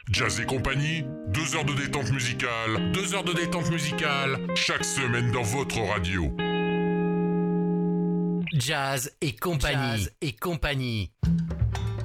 Jazz et compagnie, 2 heures de détente musicale, 2 heures de détente musicale, chaque semaine dans votre radio. Jazz et compagnie.